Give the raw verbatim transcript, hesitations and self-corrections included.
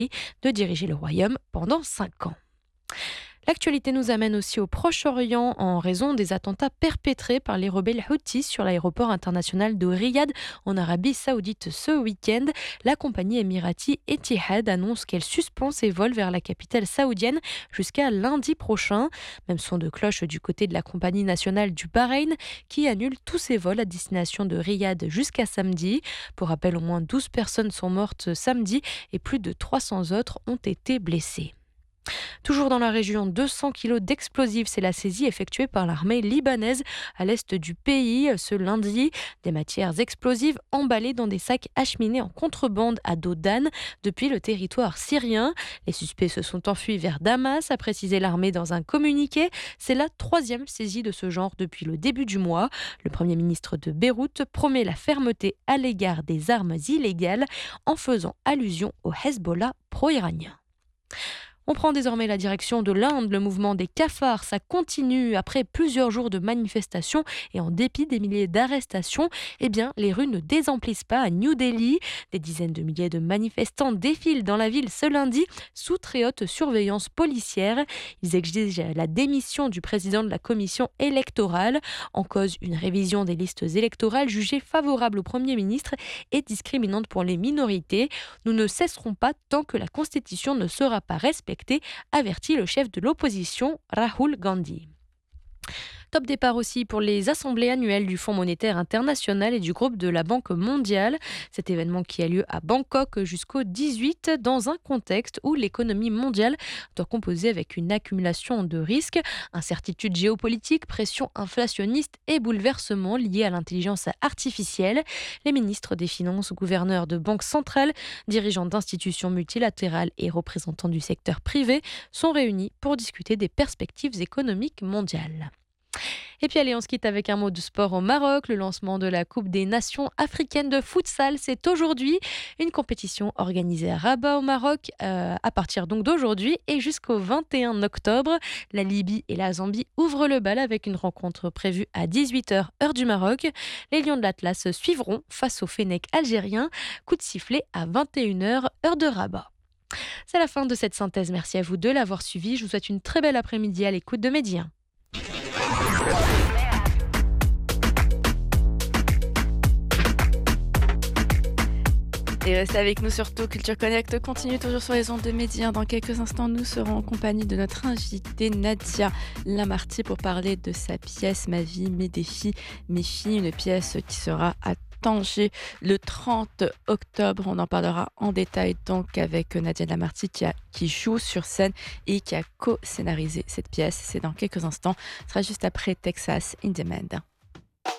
de diriger le royaume pendant cinq ans. L'actualité nous amène aussi au Proche-Orient en raison des attentats perpétrés par les rebelles Houthis sur l'aéroport international de Riyad en Arabie Saoudite ce week-end. La compagnie émirati Etihad annonce qu'elle suspend ses vols vers la capitale saoudienne jusqu'à lundi prochain. Même son de cloche du côté de la compagnie nationale du Bahreïn qui annule tous ses vols à destination de Riyad jusqu'à samedi. Pour rappel, au moins douze personnes sont mortes samedi et plus de trois cents autres ont été blessées. Toujours dans la région, deux cents kilos d'explosifs, c'est la saisie effectuée par l'armée libanaise à l'est du pays ce lundi. Des matières explosives emballées dans des sacs acheminés en contrebande à dos d'âne depuis le territoire syrien. Les suspects se sont enfuis vers Damas, a précisé l'armée dans un communiqué. C'est la troisième saisie de ce genre depuis le début du mois. Le premier ministre de Beyrouth promet la fermeté à l'égard des armes illégales en faisant allusion au Hezbollah pro-iranien. On prend désormais la direction de l'Inde. Le mouvement des cafards, ça continue. Après plusieurs jours de manifestations et en dépit des milliers d'arrestations, eh bien, les rues ne désemplissent pas à New Delhi. Des dizaines de milliers de manifestants défilent dans la ville ce lundi sous très haute surveillance policière. Ils exigent la démission du président de la commission électorale. En cause, une révision des listes électorales jugée favorable au Premier ministre et discriminante pour les minorités. Nous ne cesserons pas tant que la Constitution ne sera pas respectée, avertit le chef de l'opposition, Rahul Gandhi. Top départ aussi pour les assemblées annuelles du Fonds monétaire international et du groupe de la Banque mondiale. Cet événement qui a lieu à Bangkok jusqu'au dix-huit dans un contexte où l'économie mondiale doit composer avec une accumulation de risques, incertitudes géopolitiques, pression inflationniste et bouleversements liés à l'intelligence artificielle. Les ministres des Finances, gouverneurs de banques centrales, dirigeants d'institutions multilatérales et représentants du secteur privé sont réunis pour discuter des perspectives économiques mondiales. Et puis allez, on se quitte avec un mot de sport au Maroc. Le lancement de la Coupe des Nations africaines de futsal, c'est aujourd'hui. Une compétition organisée à Rabat au Maroc euh, à partir donc d'aujourd'hui et jusqu'au vingt et un octobre. La Libye et la Zambie ouvrent le bal avec une rencontre prévue à dix-huit heures heure du Maroc. Les Lions de l'Atlas suivront face au Fennec algérien. Coup de sifflet à vingt et une heures heure de Rabat. C'est la fin de cette synthèse. Merci à vous de l'avoir suivi. Je vous souhaite une très belle après-midi à l'écoute de Média. Et restez avec nous surtout, Culture Connect continue toujours sur les ondes de Média. Dans quelques instants, nous serons en compagnie de notre invitée Nadia Lamarty pour parler de sa pièce Ma vie, mes défis, mes filles, une pièce qui sera à Tanger le trente octobre. On en parlera en détail donc avec Nadia Lamarty qui, a, qui joue sur scène et qui a co-scénarisé cette pièce. C'est dans quelques instants. Ce sera juste après Texas in Demand.